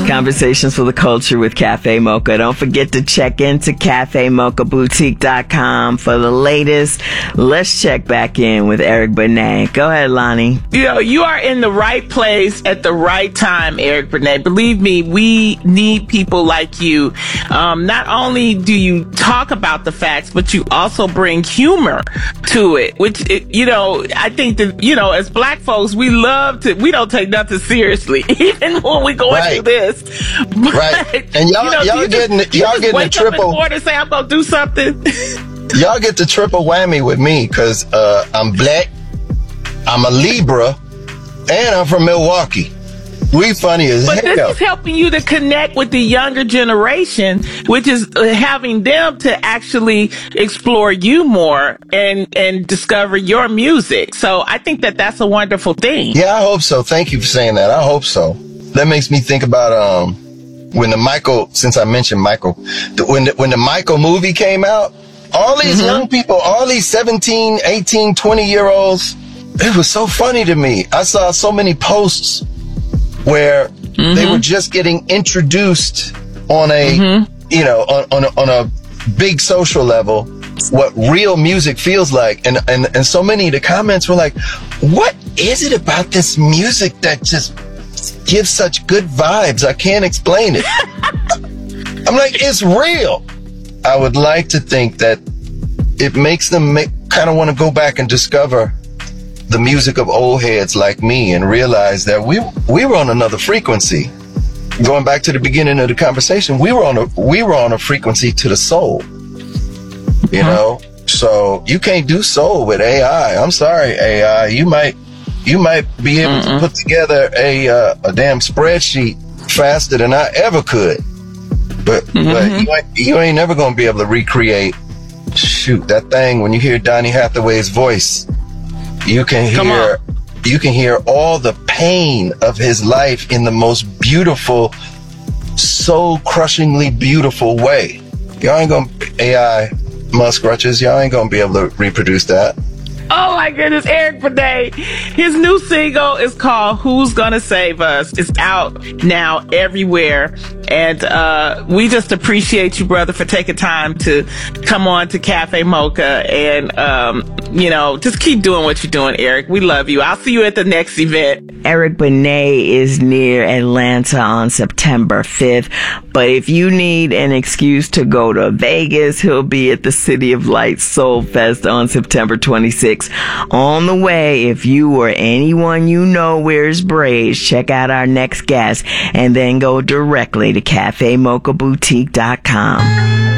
Conversations for the Culture with Cafe Mocha. Don't forget to check into CafeMochaBoutique.com for the latest. Let's check back in with Eric Benet. Go ahead, Lonnie. You are in the right place at the right time, Eric Benet. Believe me, we need people like you. Not only do you talk about the facts, but you also bring humor to it, which, I think that, as black folks, we don't take nothing seriously, even when we go into this. But, right. And y'all getting the triple. Wake up and say, I'm going to do something. Y'all get the triple whammy with me because I'm black, I'm a Libra, and I'm from Milwaukee. We funny as hell. But this is helping you to connect with the younger generation, which is having them to actually explore you more and discover your music. So I think that that's a wonderful thing. Yeah, I hope so. Thank you for saying that. I hope so. That makes me think about when the Michael, since I mentioned Michael, when the Michael movie came out, all these young people, all these 17, 18, 20-year-olds, it was so funny to me. I saw so many posts where they were just getting introduced on a, on a big social level, what real music feels like. And so many of the comments were like, what is it about this music that just gives such good vibes? I can't explain it. I'm like, it's real. I would like to think that it makes them kind of want to go back and discover the music of old heads like me and realize that we were on another frequency. Going back to the beginning of the conversation, we were on a frequency to the soul. You know? So you can't do soul with AI. I'm sorry, AI. You might be able to put together a damn spreadsheet faster than I ever could. But you ain't never gonna be able to recreate that thing when you hear Donny Hathaway's voice. You can hear all the pain of his life in the most beautiful, soul-crushingly beautiful way. Y'all ain't gonna, AI muskrutches, y'all ain't gonna be able to reproduce that. Oh my goodness, Eric Benet. His new single is called Who's Gonna Save Us? It's out now everywhere. And we just appreciate you, brother, for taking time to come on to Cafe Mocha and, just keep doing what you're doing, Eric. We love you. I'll see you at the next event. Eric Benet is near Atlanta on September 5th. But if you need an excuse to go to Vegas, he'll be at the City of Lights Soul Fest on September 26th. On the way, if you or anyone you know wears braids, check out our next guest and then go directly to CafeMochaBoutique.com.